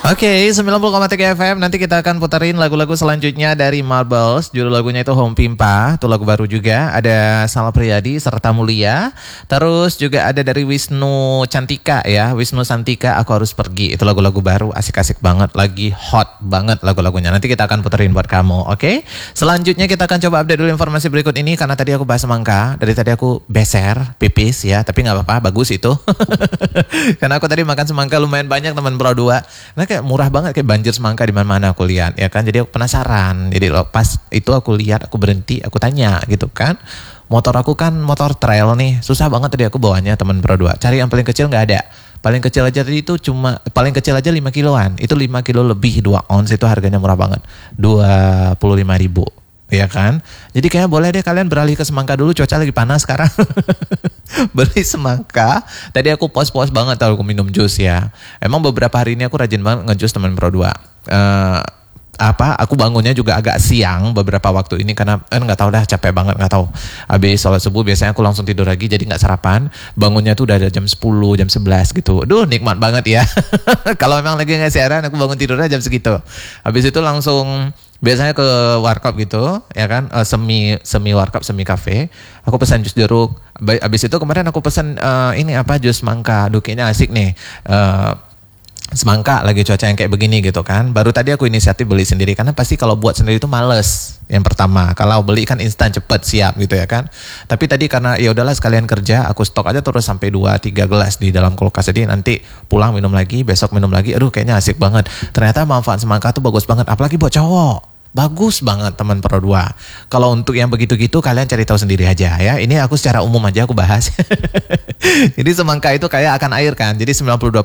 Oke, 90,3 FM. Nanti kita akan puterin lagu-lagu selanjutnya dari Marbles. Judul lagunya itu Home Pimpa. Itu lagu baru juga. Ada Salma Priadi serta Mulia. Terus juga ada dari Wisnu Cantika ya. Wisnu Santika, Aku Harus Pergi. Itu lagu-lagu baru. Asik-asik banget. Lagi hot banget lagu-lagunya. Nanti kita akan puterin buat kamu. Oke. Selanjutnya kita akan coba update dulu informasi berikut ini. Karena tadi aku bahas semangka. Dari tadi aku beser, pipis ya. Tapi gak apa-apa, bagus itu. Karena aku tadi makan semangka lumayan banyak teman Pro 2. Nah kayak murah banget, kayak banjir semangka di mana-mana aku lihat ya kan. Jadi aku penasaran. Jadi pas itu aku lihat, aku berhenti, aku tanya gitu kan. Motor aku kan motor trail nih, susah banget tadi aku bawanya teman Pro 2. Cari yang paling kecil nggak ada. Paling kecil aja tadi itu cuma, paling kecil aja 5 kiloan. Itu 5 kilo lebih 2 ons, itu harganya murah banget. 25.000. Ya kan. Jadi kayaknya boleh deh kalian beralih ke semangka dulu, cuaca lagi panas sekarang. Beli semangka. Tadi aku pos-pos banget kalau aku minum jus ya. Emang beberapa hari ini aku rajin banget ngejus teman Pro 2. Aku bangunnya juga agak siang beberapa waktu ini karena nggak tahu dah, capek banget, nggak tahu. Habis sholat subuh biasanya aku langsung tidur lagi, jadi nggak sarapan. Bangunnya tuh udah ada jam 10, jam 11 gitu. Aduh, nikmat banget ya. Kalau memang lagi nggak siaran, aku bangun tidurnya jam segitu. Habis itu langsung biasanya ke warkop gitu, ya kan, semi warkop, semi kafe. Aku pesan jus jeruk. Habis itu kemarin aku pesan jus mangga. Aduh, kayaknya asik nih. Semangka lagi cuaca yang kayak begini gitu kan. Baru tadi aku inisiatif beli sendiri karena pasti kalau buat sendiri itu males. Yang pertama, kalau beli kan instan cepet siap gitu ya kan. Tapi tadi karena ya udahlah sekalian kerja, aku stok aja terus sampai 2-3 gelas di dalam kulkas. Jadi nanti pulang minum lagi, besok minum lagi. Aduh, kayaknya asik banget. Ternyata manfaat semangka tuh bagus banget, apalagi buat cowok. Bagus banget teman Pro 2. Kalau untuk yang begitu-gitu kalian cari tahu sendiri aja ya. Ini aku secara umum aja aku bahas. Jadi semangka itu kayak akan air kan. Jadi 92%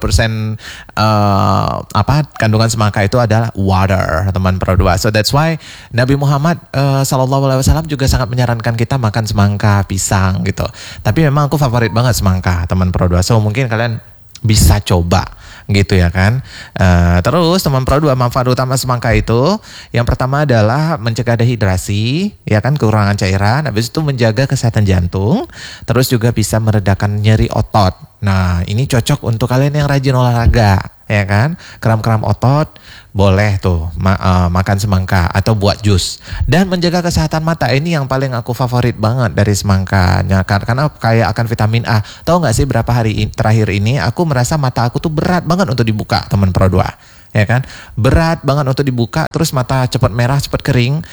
kandungan semangka itu adalah water teman Pro 2. So that's why Nabi Muhammad SAW juga sangat menyarankan kita makan semangka, pisang gitu. Tapi memang aku favorit banget semangka teman Pro 2. So mungkin kalian bisa coba gitu ya kan. Terus teman Pro 2, manfaat utama semangka itu yang pertama adalah mencegah dehidrasi ya kan, kekurangan cairan. Habis itu menjaga kesehatan jantung. Terus juga bisa meredakan nyeri otot. Nah ini cocok untuk kalian yang rajin olahraga ya kan. Kram-kram otot boleh tuh makan semangka atau buat jus. Dan menjaga kesehatan mata, ini yang paling aku favorit banget dari semangka. Karena kaya akan vitamin A. Tahu gak sih berapa hari terakhir ini aku merasa mata aku tuh berat banget untuk dibuka teman Pro 2. Ya kan, berat banget untuk dibuka. Terus mata cepat merah, cepat kering,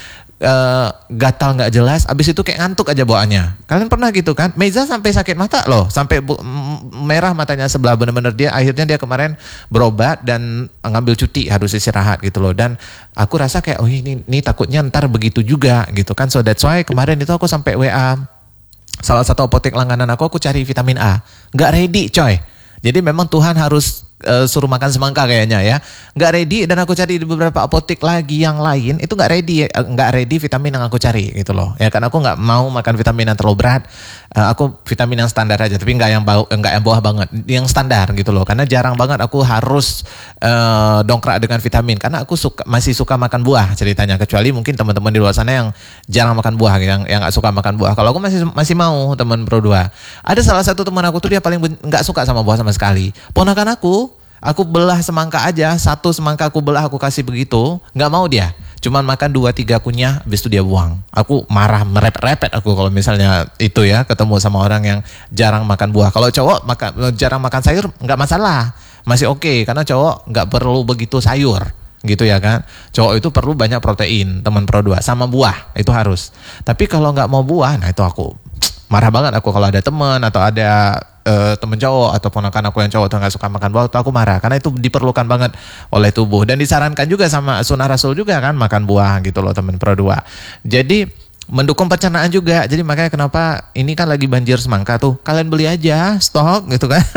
gatal nggak jelas. Abis itu kayak ngantuk aja bawaannya. Kalian pernah gitu kan? Meza sampai sakit mata loh, sampai merah matanya sebelah. Bener-bener akhirnya dia kemarin berobat dan ngambil cuti, harus istirahat gitu loh. Dan aku rasa kayak ini takutnya ntar begitu juga gitu kan. So that's why kemarin itu aku sampai WA salah satu apotek langganan aku cari vitamin A. Nggak ready coy. Jadi memang Tuhan harus suruh makan semangka kayaknya ya. Nggak ready, dan aku cari di beberapa apotek lagi yang lain itu nggak ready vitamin yang aku cari gitu loh. Ya kan aku nggak mau makan vitamin yang terlalu berat. Aku vitamin yang standar aja, tapi nggak yang bawah banget, yang standar gitu loh. Karena jarang banget aku harus dongkrak dengan vitamin, karena aku masih suka makan buah ceritanya. Kecuali mungkin teman-teman di luar sana yang jarang makan buah, yang nggak suka makan buah. Kalau aku masih mau teman Pro 2. Ada salah satu teman aku tuh dia paling nggak suka sama buah sama sekali. Ponakan aku belah semangka aja, satu semangka aku belah, aku kasih begitu, nggak mau dia. Cuman makan 2-3 kunyah, habis itu dia buang. Aku marah, merepet aku kalau misalnya itu ya, ketemu sama orang yang jarang makan buah. Kalau cowok jarang makan sayur, nggak masalah, masih oke, karena cowok nggak perlu begitu sayur, gitu ya kan. Cowok itu perlu banyak protein, teman Pro 2, sama buah, itu harus. Tapi kalau nggak mau buah, nah itu aku marah banget aku kalau ada teman atau ada temen cowok atau ponakan aku yang cowok tuh nggak suka makan buah, tuh aku marah karena itu diperlukan banget oleh tubuh dan disarankan juga sama sunnah Rasul juga kan makan buah gitu loh temen Pro 2. Jadi mendukung pencernaan juga. Jadi makanya kenapa ini kan lagi banjir semangka tuh, kalian beli aja stok gitu kan.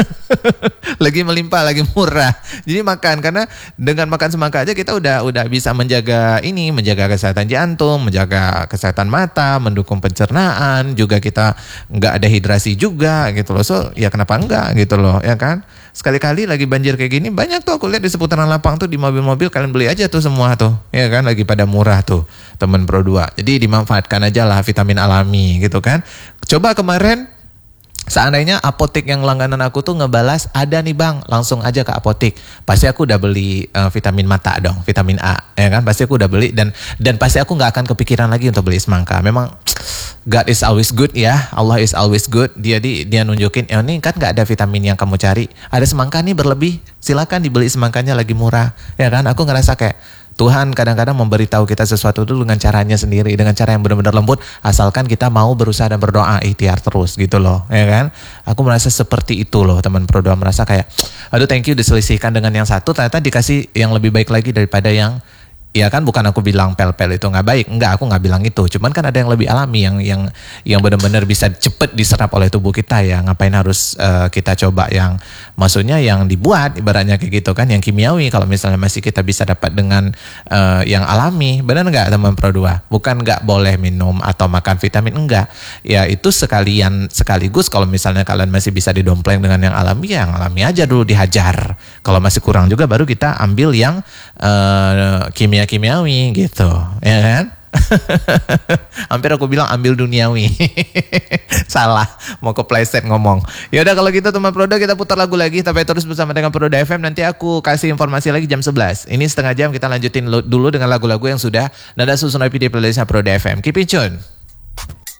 Lagi melimpah, lagi murah. Jadi makan, karena dengan makan semangka aja kita udah bisa menjaga kesehatan jantung, menjaga kesehatan mata, mendukung pencernaan, juga kita nggak ada hidrasi juga gitu loh. So ya kenapa enggak gitu loh ya kan. Sekali-kali lagi banjir kayak gini, banyak tuh aku lihat di seputaran lapang tuh, di mobil-mobil kalian beli aja tuh semua tuh, ya kan, lagi pada murah tuh temen Pro 2. Jadi dimanfaatkan aja lah vitamin alami gitu kan. Coba kemarin Seandainya apotek yang langganan aku tuh ngebalas, ada nih bang, langsung aja ke apotek. Pasti aku udah beli vitamin mata dong, vitamin A, ya kan? Pasti aku udah beli dan pasti aku nggak akan kepikiran lagi untuk beli semangka. Memang God is always good ya, Allah is always good. Dia nunjukin, ini kan nggak ada vitamin yang kamu cari. Ada semangka nih berlebih, silakan dibeli semangkanya lagi murah, ya kan? Aku ngerasa kayak Tuhan kadang-kadang memberitahu kita sesuatu itu dengan caranya sendiri, dengan cara yang benar-benar lembut, asalkan kita mau berusaha dan berdoa, ikhtiar terus gitu loh, ya kan? Aku merasa seperti itu loh, teman berdoa, merasa kayak, aduh thank you diselisihkan dengan yang satu, ternyata dikasih yang lebih baik lagi daripada yang, ya kan, bukan aku bilang pel-pel itu nggak baik, enggak, aku nggak bilang itu, cuman kan ada yang lebih alami, yang benar-benar bisa cepet diserap oleh tubuh kita ya, ngapain harus kita coba yang, maksudnya yang dibuat, ibaratnya kayak gitu kan, yang kimiawi, kalau misalnya masih kita bisa dapat dengan yang alami, benar nggak teman Pro 2? Bukan nggak boleh minum atau makan vitamin, enggak, ya itu sekaligus kalau misalnya kalian masih bisa didompleng dengan yang alami, ya yang alami aja dulu dihajar, kalau masih kurang juga baru kita ambil yang kimiawi gitu, ya kan? Hampir aku bilang ambil duniawi. Salah, mau kepleset ngomong. Ya udah kalau gitu teman Proda, kita putar lagu lagi, tapi terus bersama dengan Proda FM. Nanti aku kasih informasi lagi jam 11. Ini setengah jam kita lanjutin dulu dengan lagu-lagu yang sudah nada susun IP di playlistnya Proda FM. Keep it tune.